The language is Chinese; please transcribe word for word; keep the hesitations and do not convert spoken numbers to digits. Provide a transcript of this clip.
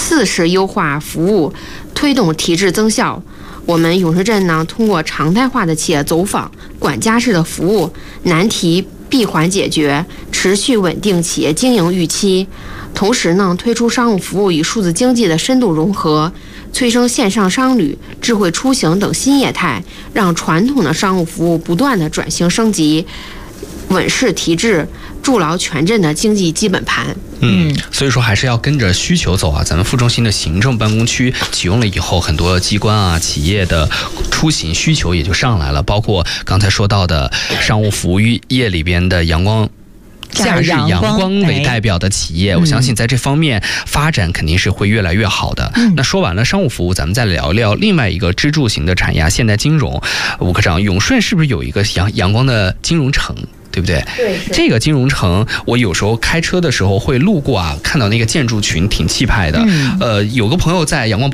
四是优化服务，推动提质增效。我们永顺镇呢，通过常态化的企业走访、管家式的服务，难题闭环解决，持续稳定企业经营预期。同时呢，推出商务服务与数字经济的深度融合，催生线上商旅、智慧出行等新业态，让传统的商务服务不断的转型升级，稳势提质，筑牢全镇的经济基本盘。 嗯，所以说还是要跟着需求走啊。咱们副中心的行政办公区启用了以后，很多机关啊、企业的出行需求也就上来了，包括刚才说到的商务服务业里边的阳光。假日阳光为代表的企业，我相信在这方面发展肯定是会越来越好的。嗯、那说完了商务服务，咱们再聊聊另外一个支柱型的产业——现代金融。吴科长，永顺是不是有一个阳阳光的金融城？对不对？ 对， 这个金融城，我有时候开车的时候会路过啊，看到那个建筑群挺气派的。嗯、呃，有个朋友在阳光宝